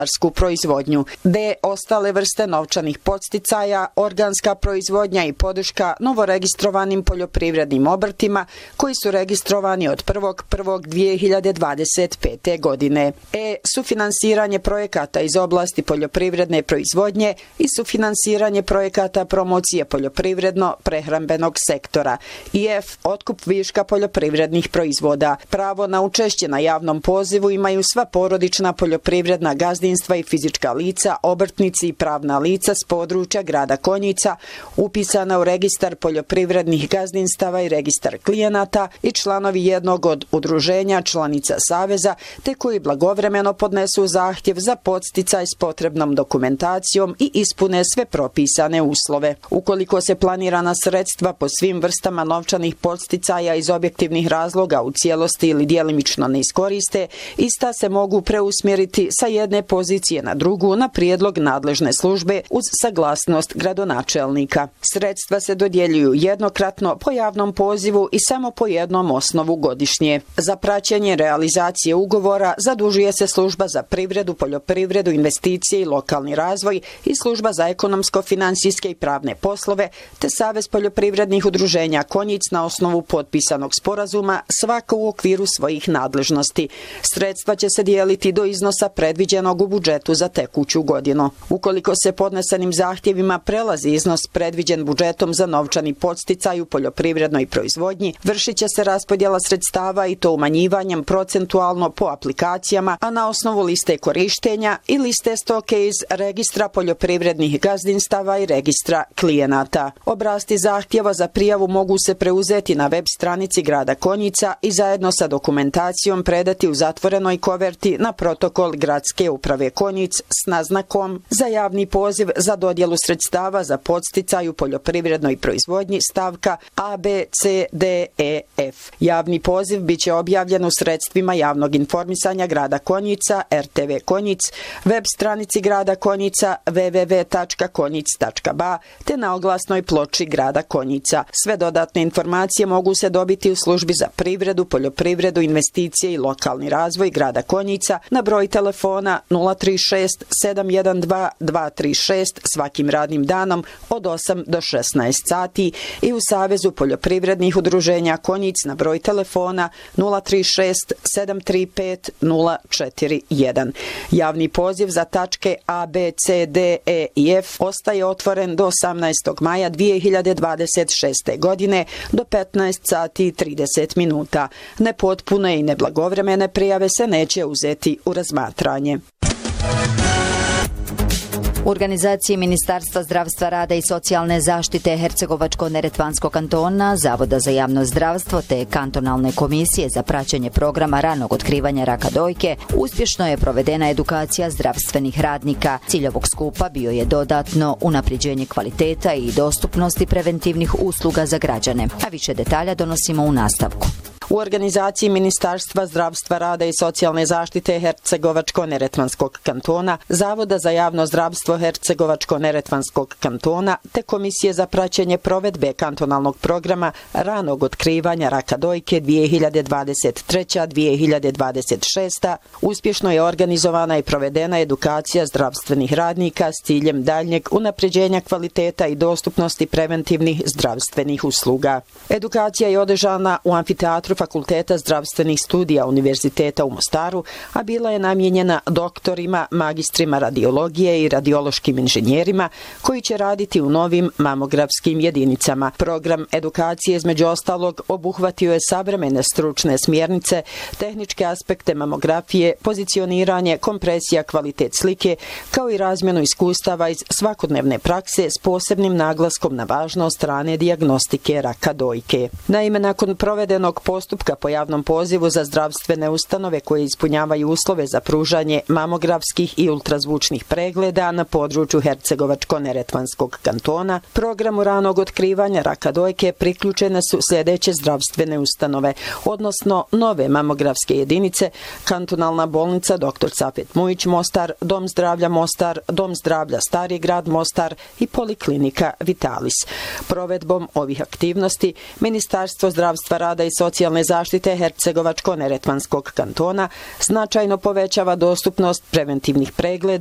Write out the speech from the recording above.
proizvodnju. D. Ostale vrste novčanih podsticaja, organska proizvodnja i podrška novoregistrovanim poljoprivrednim obrtima koji su registrovani od 1.1.2025. godine. E. Sufinansiranje projekata iz oblasti poljoprivredne proizvodnje i sufinansiranje projekata promocije poljoprivredno-prehrambenog sektora. I F. Otkup viška poljoprivrednih proizvoda. Pravo na učešće na javnom pozivu imaju sva porodična poljoprivredna gazdinstva i fizička lica, obrtnici i pravna lica s područja grada Konjica, upisana u registar poljoprivrednih gazdinstava i registar klijenata i članovi jednog od udruženja članica Saveza, te koji blagovremeno podnesu zahtjev za podsticaj s potrebnom dokumentacijom i ispune sve propisane uslove. Ukoliko se planirana sredstva po svim vrstama novčanih podsticaja iz objektivnih razloga u cijelosti ili djelimično ne iskoriste, ista se mogu preusmjeriti sa jedne pozicije na drugu na prijedlog nadležne službe uz saglasnost gradonačelnika. Sredstva se dodjeljuju jednokratno po javnom pozivu i samo po jednom osnovu godišnje. Za praćenje realizacije ugovora zadužuje se služba za privredu, poljoprivredu, investicije i lokalni razvoj i služba za ekonomsko-financijske i pravne poslove, te Savez poljoprivrednih udruženja Konjic na osnovu potpisanog sporazuma, svako u okviru svojih nadležnosti. Sredstva će se dijeliti do iznosa predviđenog u budžetu za tekuću godinu. Ukoliko se podnesenim zahtjevima prelazi iznos predviđen budžetom za novčani podsticaj u poljoprivrednoj proizvodnji, vršit će se raspodjela sredstava i to umanjivanjem procentualno po aplikacijama, a na osnovu liste korištenja i liste stoke iz registra poljoprivrednih gazdinstava i registra klijenata. Obrasci zahtjeva za prijavu mogu se preuzeti na web stranici grada Konjica i zajedno sa dokumentacijom predati u zatvorenoj koverti na protokol Gradske uprave Konjic s naznakom za javni poziv za dodjelu sredstava za podsticaj u poljoprivrednoj proizvodnji stavka A, B, C, D, E, F. Javni poziv biće objavljen u sredstvima javnog informisanja grada Konjica, RTV Konjic, web stranici grada Konjica www.konjic.ba te na oglasnoj ploči grada Konjica. Sve dodatne informacije mogu se dobiti u službi za privredu, poljoprivredu, investicije i lokalni razvoj grada Konjica na broj telefona 036 712 236 svakim radnim danom od 8 do 16 sati i u Savezu poljoprivrednih udruženja Konjic na broj telefona 036 735 041. Javni poziv za tačke A, B, C, D, E i F ostaje otvoren do 18. maja 2026. godine do 15 sati i 30 minuta. Nepotpune i neblagovremene prijave se neće uzeti u razmatranje. U organizaciji Ministarstva zdravstva, rada i socijalne zaštite Hercegovačko-neretvanskog kantona, Zavoda za javno zdravstvo te kantonalne komisije za praćenje programa ranog otkrivanja raka dojke uspješno je provedena edukacija zdravstvenih radnika. Cilj ovog skupa bio je dodatno unapređenje kvaliteta i dostupnosti preventivnih usluga za građane. A više detalja donosimo u nastavku. U organizaciji Ministarstva zdravstva, rada i socijalne zaštite Hercegovačko-neretvanskog kantona, Zavoda za javno zdravstvo Hercegovačko-neretvanskog kantona te Komisije za praćenje provedbe kantonalnog programa ranog otkrivanja raka dojke 2023-2026 uspješno je organizovana i provedena edukacija zdravstvenih radnika s ciljem daljnjeg unapređenja kvaliteta i dostupnosti preventivnih zdravstvenih usluga. Edukacija je održana u amfiteatru Fakulteta zdravstvenih studija Univerziteta u Mostaru, a bila je namijenjena doktorima, magistrima radiologije i radiološkim inženjerima koji će raditi u novim mamografskim jedinicama. Program edukacije između ostalog obuhvatio je savremene stručne smjernice, tehničke aspekte mamografije, pozicioniranje, kompresija, kvalitet slike, kao i razmjenu iskustava iz svakodnevne prakse s posebnim naglaskom na važnost rane dijagnostike raka dojke. Naime, nakon provedenog postupka po javnom pozivu za zdravstvene ustanove koje ispunjavaju uslove za pružanje mamografskih i ultrazvučnih pregleda na području Hercegovačko-neretvanskog kantona, programu ranog otkrivanja raka dojke priključene su sljedeće zdravstvene ustanove, odnosno nove mamografske jedinice, kantonalna bolnica Dr. Safet Mujić Mostar, Dom zdravlja Mostar, Dom zdravlja Stari grad Mostar i Poliklinika Vitalis. Provedbom ovih aktivnosti Ministarstvo zdravstva, rada i socijalne socijalne zaštite Hercegovačko-neretvanskog kantona značajno povećava dostupnost preventivnih pregleda